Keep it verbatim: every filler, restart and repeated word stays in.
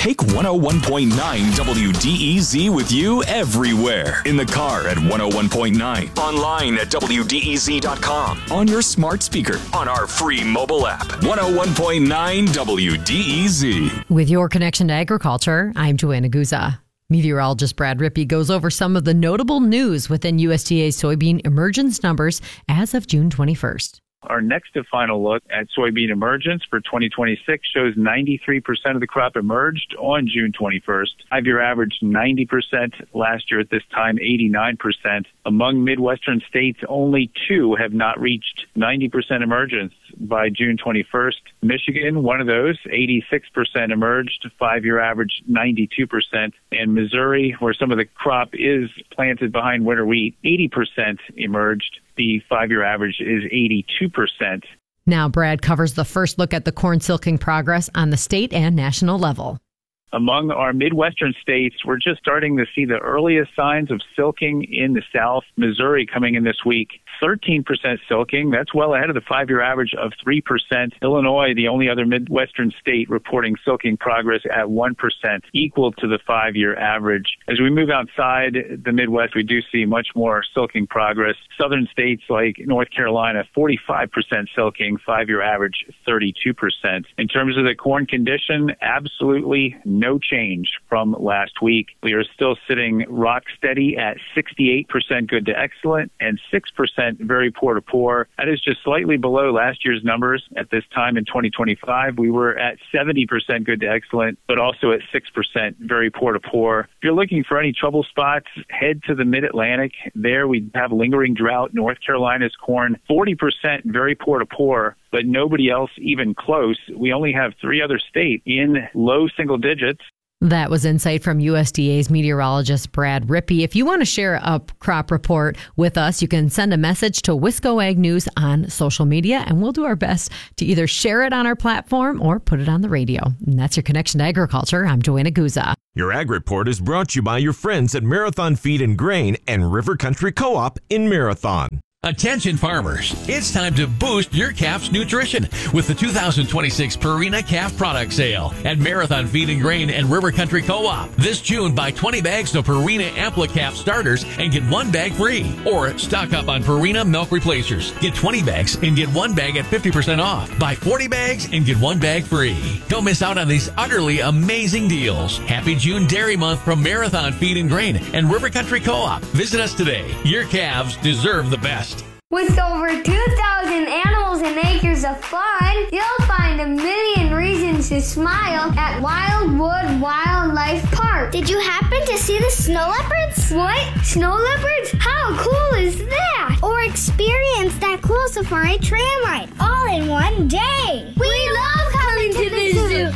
Take one oh one point nine W D E Z with you everywhere. In the car at one oh one point nine. Online at W D E Z dot com. On your smart speaker. On our free mobile app. one oh one point nine W D E Z. With your connection to agriculture, I'm Joanna Guza. Meteorologist Brad Rippey goes over some of the notable news within U S D A's soybean emergence numbers as of June twenty-first. Our next to final look at soybean emergence for twenty twenty-six shows ninety-three percent of the crop emerged on June twenty-first. Five-year average ninety percent. Last year at this time, eighty-nine percent. Among Midwestern states, only two have not reached ninety percent emergence by June twenty-first. Michigan, one of those, eighty-six percent emerged. Five-year average ninety-two percent. And Missouri, where some of the crop is planted behind winter wheat, eighty percent emerged. The five-year average is eighty-two percent. Now Brad covers the first look at the corn silking progress on the state and national level. Among our Midwestern states, we're just starting to see the earliest signs of silking in the South. Missouri coming in this week, thirteen percent silking. That's well ahead of the five-year average of three percent. Illinois, the only other Midwestern state reporting silking progress at one percent, equal to the five-year average. As we move outside the Midwest, we do see much more silking progress. Southern states like North Carolina, forty-five percent silking, five-year average thirty-two percent. In terms of the corn condition, absolutely no change from last week. We are still sitting rock steady at sixty-eight percent good to excellent and six percent very poor to poor. That is just slightly below last year's numbers. At this time in twenty twenty-five, we were at seventy percent good to excellent, but also at six percent very poor to poor. If you're looking for any trouble spots, head to the Mid-Atlantic. There we have lingering drought. North Carolina's corn, forty percent very poor to poor, but nobody else even close. We only have three other states in low single digits. That was insight from U S D A's meteorologist Brad Rippey. If you want to share a crop report with us, you can send a message to Wisco Ag News on social media, and we'll do our best to either share it on our platform or put it on the radio. And that's your connection to agriculture. I'm Joanna Guza. Your Ag Report is brought to you by your friends at Marathon Feed and Grain and River Country Co-op in Marathon. Attention farmers, it's time to boost your calf's nutrition with the two thousand twenty-six Purina Calf Product Sale at Marathon Feed and Grain and River Country Co-op. This June, buy twenty bags of Purina AmpliCalf starters and get one bag free. Or stock up on Purina milk replacers. Get twenty bags and get one bag at fifty percent off. Buy forty bags and get one bag free. Don't miss out on these utterly amazing deals. Happy June Dairy Month from Marathon Feed and Grain and River Country Co-op. Visit us today. Your calves deserve the best. With over two thousand animals and acres of fun, you'll find a million reasons to smile at Wildwood Wildlife Park. Did you happen to see the snow leopards? What? Snow leopards? How cool is that? Or experience that cool safari tram ride all in one day. We love coming to the zoo.